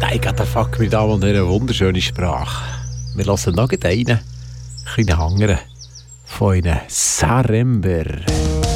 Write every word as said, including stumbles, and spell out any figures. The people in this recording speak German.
Sei Gott, fuck mir da und eine wunderschöne Sprache. Wir hören noch einen kleinen Hangere von einem Sarember.